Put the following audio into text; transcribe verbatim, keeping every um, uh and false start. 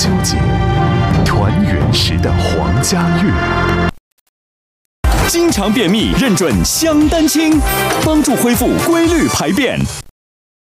秋节，团圆时的皇家乐。 经常便秘，认准香丹清，帮助恢复规律排便。